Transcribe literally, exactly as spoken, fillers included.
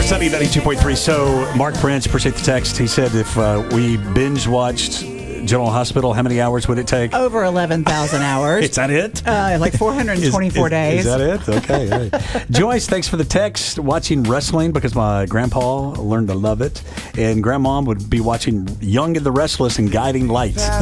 Sunny ninety-two point three. So, Mark Prince, appreciate the text. He said if uh, we binge watched General Hospital, how many hours would it take? Over eleven thousand hours. Is that it? Uh, like four hundred twenty-four is, days. Is that it? Okay. All right. Joyce, thanks for the text. Watching wrestling because my grandpa learned to love it. And grandmom would be watching Young and the Restless and Guiding Lights.